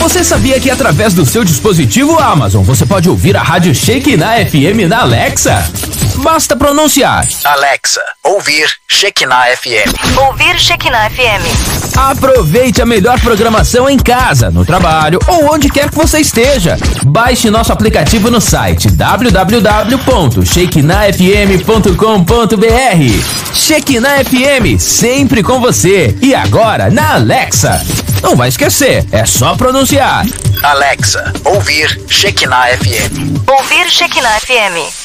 Você sabia que através do seu dispositivo Amazon você pode ouvir a Rádio Shekinah FM na Alexa? Basta pronunciar: Alexa, ouvir Shekinah FM. Ouvir Shekinah FM. Aproveite a melhor programação em casa, no trabalho ou onde quer que você esteja. Baixe nosso aplicativo no site www.shekinahfm.com.br. Shekinah FM, sempre com você. E agora na Alexa. Não vai esquecer, é só pronunciar: Alexa, ouvir Shekinah FM. Ouvir Shekinah FM.